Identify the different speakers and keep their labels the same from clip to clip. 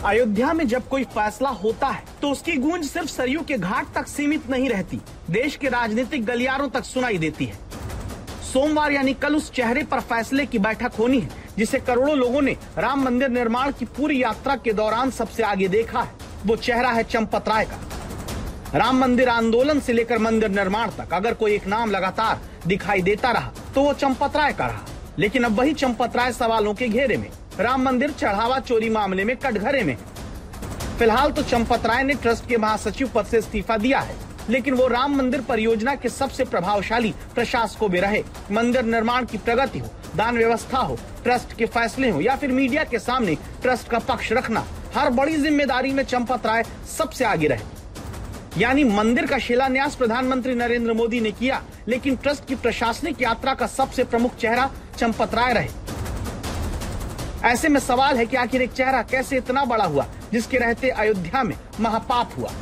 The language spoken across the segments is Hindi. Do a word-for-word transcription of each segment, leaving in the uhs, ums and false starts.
Speaker 1: अयोध्या में जब कोई फैसला होता है तो उसकी गूंज सिर्फ सरयू के घाट तक सीमित नहीं रहती, देश के राजनीतिक गलियारों तक सुनाई देती है। सोमवार यानी कल उस चेहरे पर फैसले की बैठक होनी है जिसे करोड़ों लोगों ने राम मंदिर निर्माण की पूरी यात्रा के दौरान सबसे आगे देखा है। वो चेहरा है चंपत राय का। राम मंदिर आंदोलन से लेकर मंदिर निर्माण तक अगर कोई एक नाम लगातार दिखाई देता रहा तो वो चंपत राय का रहा। लेकिन अब वही चंपत राय सवालों के घेरे में, राम मंदिर चढ़ावा चोरी मामले में कटघरे में। फिलहाल तो चंपत राय ने ट्रस्ट के महासचिव पद से इस्तीफा दिया है, लेकिन वो राम मंदिर परियोजना के सबसे प्रभावशाली प्रशासकों में रहे। मंदिर निर्माण की प्रगति हो, दान व्यवस्था हो, ट्रस्ट के फैसले हो या फिर मीडिया के सामने ट्रस्ट का पक्ष रखना, हर बड़ी जिम्मेदारी में चंपत राय सबसे आगे रहे। यानी मंदिर का शिलान्यास प्रधानमंत्री नरेंद्र मोदी ने किया, लेकिन ट्रस्ट की प्रशासनिक यात्रा का सबसे प्रमुख चेहरा चंपत राय रहे। ऐसे में सवाल है कि आखिर एक चेहरा कैसे इतना बड़ा हुआ जिसके रहते अयोध्या में महापाप हुआ।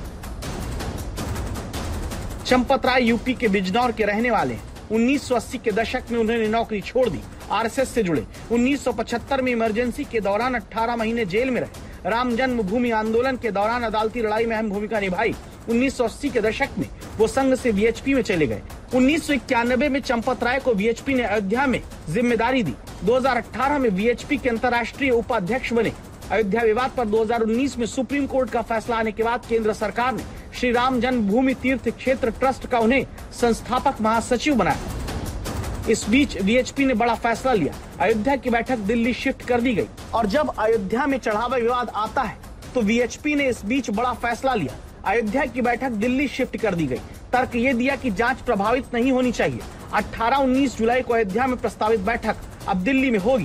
Speaker 1: चंपत राय यूपी के बिजनौर के रहने वाले हैं। उन्नीस सौ अस्सी के दशक में उन्होंने नौकरी छोड़ दी, आरएसएस से जुड़े। उन्नीस सौ पचहत्तर में इमरजेंसी के दौरान अठारह महीने जेल में रहे। राम जन्मभूमि आंदोलन के दौरान अदालती लड़ाई में अहम भूमिका निभाई। उन्नीस सौ अस्सी के दशक में वो संघ से वीएचपी में चले गए। उन्नीस सौ इक्यानवे में चंपत राय को वीएचपी ने अयोध्या में जिम्मेदारी दी। दो हज़ार अठारह में वीएचपी के अंतर्राष्ट्रीय उपाध्यक्ष बने। अयोध्या विवाद पर दो हज़ार उन्नीस में सुप्रीम कोर्ट का फैसला आने के बाद केंद्र सरकार ने श्री राम जन्मभूमि तीर्थ क्षेत्र ट्रस्ट का उन्हें संस्थापक महासचिव बनाया। इस बीच वीएचपी ने बड़ा फैसला लिया, अयोध्या की बैठक दिल्ली शिफ्ट कर दी गई। और जब अयोध्या में चढ़ावा विवाद आता है तो वीएचपी ने इस बीच बड़ा फैसला लिया, अयोध्या की बैठक दिल्ली शिफ्ट कर दी गई। तर्क ये दिया कि जांच प्रभावित नहीं होनी चाहिए। अठारह उन्नीस जुलाई को अयोध्या में प्रस्तावित बैठक अब दिल्ली में होगी।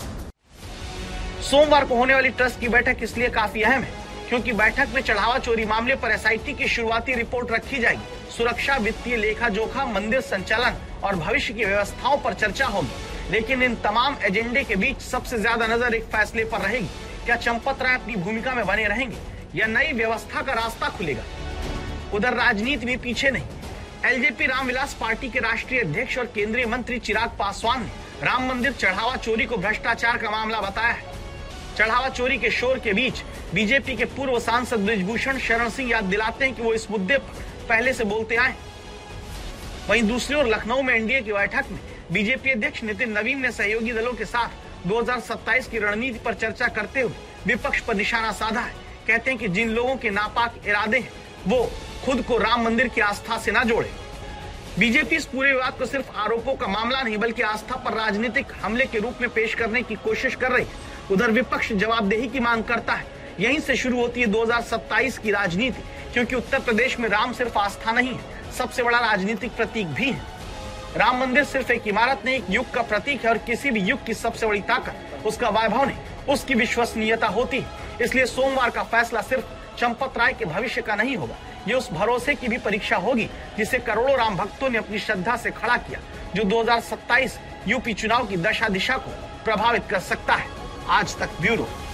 Speaker 1: सोमवार को होने वाली ट्रस्ट की बैठक इसलिए काफी अहम है क्योंकि बैठक में चढ़ावा चोरी मामले पर एसआईटी की शुरुआती रिपोर्ट रखी जाएगी। सुरक्षा, वित्तीय लेखा जोखा, मंदिर संचालन और भविष्य की व्यवस्थाओं पर चर्चा होगी। लेकिन इन तमाम एजेंडे के बीच सबसे ज्यादा नजर एक फैसले पर रहेगी, क्या चंपत राय अपनी भूमिका में बने रहेंगे या नई व्यवस्था का रास्ता खुलेगा। उधर राजनीति भी पीछे नहीं। एलजेपी रामविलास पार्टी के राष्ट्रीय अध्यक्ष और केंद्रीय मंत्री चिराग पासवान ने राम मंदिर चढ़ावा चोरी को भ्रष्टाचार का मामला बताया है। चढ़ावा चोरी के शोर के बीच बीजेपी के पूर्व सांसद बृजभूषण शरण सिंह याद दिलाते हैं कि वो इस मुद्दे पर पहले से बोलते आए। वहीं दूसरी ओर लखनऊ में एनडीए की बैठक में बीजेपी अध्यक्ष नितिन नवीन ने सहयोगी दलों के साथ दो हज़ार सत्ताईस की रणनीति पर चर्चा करते हुए विपक्ष पर निशाना साधा है। कहते हैं कि जिन लोगों के नापाक इरादे हैं वो खुद को राम मंदिर की आस्था से न जोड़े। बीजेपी इस पूरे विवाद को सिर्फ आरोपों का मामला नहीं बल्कि आस्था पर राजनीतिक हमले के रूप में पेश करने की कोशिश कर रही है। उधर विपक्ष जवाबदेही की मांग करता है। यहीं से शुरू होती है दो हज़ार सत्ताईस की राजनीति, क्योंकि उत्तर प्रदेश में राम सिर्फ आस्था नहीं है, सबसे बड़ा राजनीतिक प्रतीक भी है। राम मंदिर सिर्फ एक इमारत नहीं, एक युग का प्रतीक है और किसी भी युग की सबसे बड़ी ताकत उसका वैभव नहीं, उसकी विश्वसनीयता होती है। इसलिए सोमवार का फैसला सिर्फ चंपत राय के भविष्य का नहीं होगा, ये उस भरोसे की भी परीक्षा होगी जिसे करोड़ों राम भक्तों ने अपनी श्रद्धा से खड़ा किया, जो दो हज़ार सत्ताईस यूपी चुनाव की दशा दिशा को प्रभावित कर सकता है। आज तक ब्यूरो।